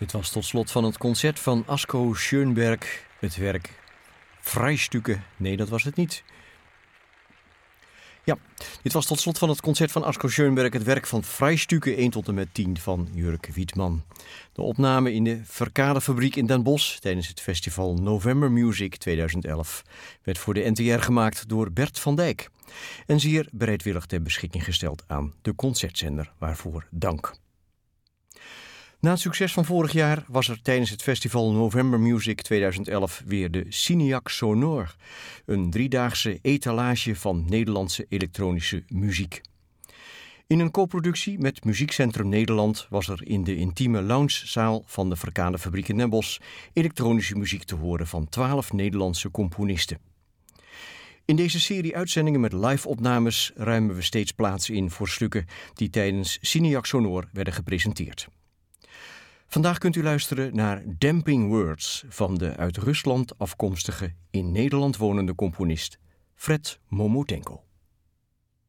Dit was tot slot van het concert van Asko Schoenberg, het werk Freistücke. Nee, dat was het niet. Ja, dit was tot slot van het concert van Asko Schoenberg, het werk van Freistücke 1 tot en met 10 van Jurk Wietman. De opname in de Verkadefabriek in Den Bosch tijdens het festival November Music 2011 werd voor de NTR gemaakt door Bert van Dijk en zeer bereidwillig ter beschikking gesteld aan de concertzender, waarvoor dank. Na het succes van vorig jaar was er tijdens het festival November Music 2011 weer de Cineac Sonor, een 3-daagse etalage van Nederlandse elektronische muziek. In een co-productie met Muziekcentrum Nederland was er in de intieme loungezaal van de Verkadefabriek in Den Bosch elektronische muziek te horen van 12 Nederlandse componisten. In deze serie uitzendingen met live-opnames ruimen we steeds plaats in voor stukken die tijdens Cineac Sonor werden gepresenteerd. Vandaag kunt u luisteren naar Damping Words van de uit Rusland afkomstige in Nederland wonende componist Fred Momotenko.